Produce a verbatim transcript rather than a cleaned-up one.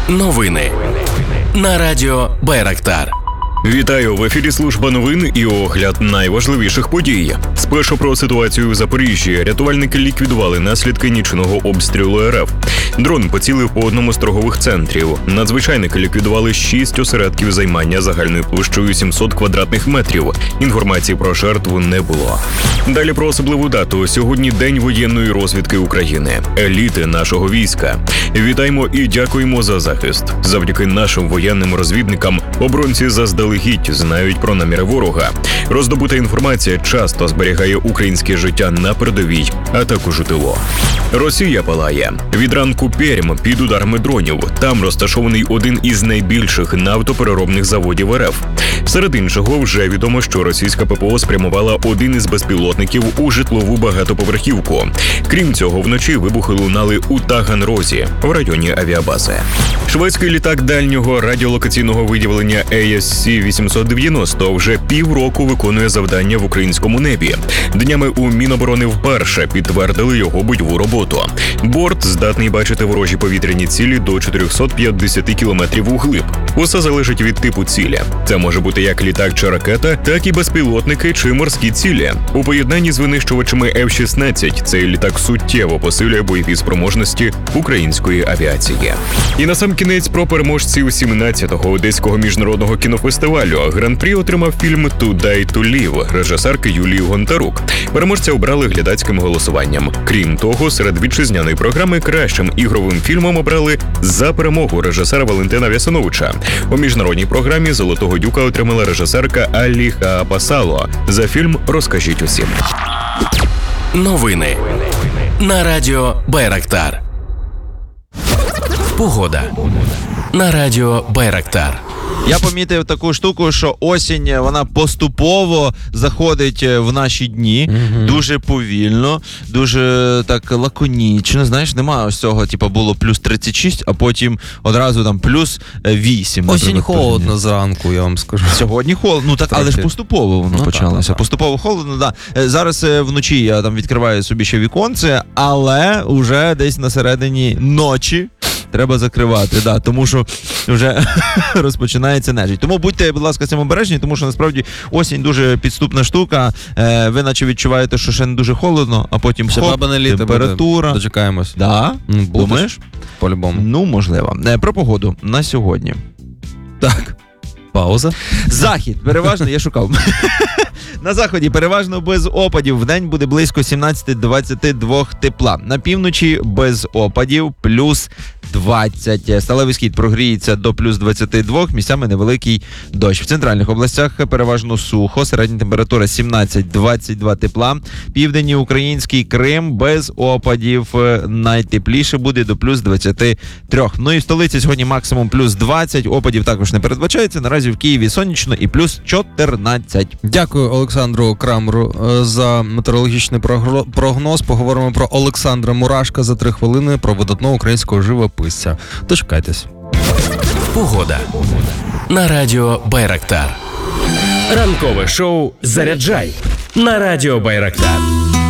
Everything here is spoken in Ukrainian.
Новини на радіо Байрактар. Вітаю, в ефірі служба новин і огляд найважливіших подій. Спершу про ситуацію в Запоріжжі. Рятувальники ліквідували наслідки нічного обстрілу РФ. Дрон поцілив по одному з торгових центрів. Надзвичайники ліквідували шість осередків займання загальною площею сімсот квадратних метрів. Інформації про жертву не було. Далі про особливу дату. Сьогодні День воєнної розвідки України. Еліти нашого війська. Вітаємо і дякуємо за захист. Завдяки нашим воєнним розвідникам оборонці заздалегідь знають про наміри ворога. Роздобута інформація часто зберігає українське життя на передовій, а також у тилу. Росія палає. Від ранку Пермь під ударами дронів. Там розташований один із найбільших нафтопереробних заводів РФ. Серед іншого, вже відомо, що російська ППО спрямувала один із безпілотників у житлову багатоповерхівку. Крім цього, вночі вибухи лунали у Таганрозі, в районі авіабази. Шведський літак дальнього радіолокаційного виділення ей ес сі вісімсот дев'яносто вже півроку виконує завдання в українському небі. Днями у Міноборони вперше підтвердили його бойову роботу. Борт здатний бачити ворожі повітряні цілі до чотириста п'ятдесят кілометрів углиб. Усе залежить від типу цілі. Це може бути як літак чи ракета, так і безпілотники чи морські цілі. У поєднанні з винищувачами еф шістнадцять цей літак суттєво посилює бойові спроможності української авіації. І насамкінець про переможців сімнадцятого Одеського міжнародного кінофестивалю. Гран-прі отримав фільм «To Die to Live» режисерки Юлії Гонтарук. Переможця обрали глядацьким голосуванням. Крім того, серед вітчизняної програми кращим ігровим фільмом обрали «За перемогу» режисера Валентина В'ясановича. У міжнародній програмі «Золотого дюка» отримала режисерка Аллі Хаапасало за фільм «Розкажіть усім». Новини на радіо Байрактар. Погода на радіо Байрактар. Я помітив таку штуку, що осінь, вона поступово заходить в наші дні, mm-hmm. дуже повільно, дуже так лаконічно, знаєш, немає ось цього, типу, було плюс тридцять шість, а потім одразу там плюс вісім. Осінь холодно зранку, я вам скажу. Сьогодні холодно, ну так, але ж поступово воно ну, почалося, так, поступово холодно, да. Зараз вночі я там відкриваю собі ще віконце, але вже десь на середині ночі треба закривати, да, тому що вже розпочинається нежить. Тому будьте, будь ласка, цим обережні, тому що насправді осінь дуже підступна штука. Е, ви наче відчуваєте, що ще не дуже холодно, а потім ще хоп, температура. Буде. Дочекаємось. Да? Думаєш? По-любому. Ну, можливо. Е, про погоду на сьогодні. Так. Пауза. Захід. Переважно, я шукав. На заході переважно без опадів. Вдень буде близько сімнадцять двадцять два тепла. На півночі без опадів плюс двадцять. Сталевий схід прогріється до плюс двадцять два, місцями невеликий дощ. В центральних областях переважно сухо, середня температура сімнадцять двадцять два тепла. Південний український Крим без опадів. Найтепліше буде до плюс двадцять три. Ну і в столиці сьогодні максимум плюс двадцять, опадів також не передбачається. Наразі в Києві сонячно і плюс чотирнадцять. Дякую Олександру Крамеру за метеорологічний прогноз. Поговоримо про Олександра Мурашка за три хвилини, про видатного українського живописця. Дочекайтесь. Погода на радіо Байрактар. Ранкове шоу «Заряджай» на радіо Байрактар.